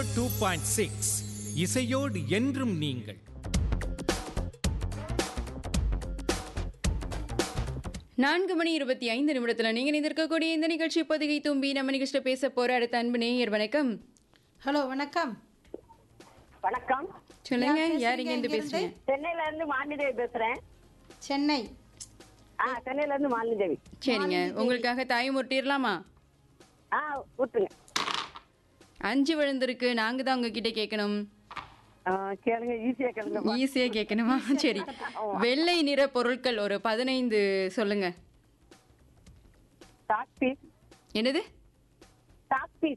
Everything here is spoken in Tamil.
2.6 இசையோடு என்றும் நீங்கள். நான்கு மணி 25 நிமிடத்தில் நீங்கள் இருக்கக்கூடிய இந்த நிகழ்ச்சி பொதிகை தும்பி நம்ம நிகழ்ச்சியில் பேச போற அடுத்த அன்பு நேயர். வணக்கம். ஹலோ வணக்கம். வணக்கம். சொல்லுங்க, யார் யார் இங்க இருந்து பேசுறீங்க? பேசுறீங்க? சென்னையில இருந்து மாலினி பேசுறேன். சென்னை. சென்னையில இருந்து மாலினி. சரிங்க, உங்களுக்காக தாய் முட்டிடலாமா? விட்டுருங்க. 5 விழுந்திருக்கு, நாங்க தான் உங்ககிட்ட கேட்கணும். கேளுங்க, ஈஸியா கேளுங்க. ஈஸியா கேட்கணுமா? சரி, வெள்ளை நிற பொருட்கள் ஒரு 15 சொல்லுங்க. டாக்ஸி. என்னது? டாக்ஸி.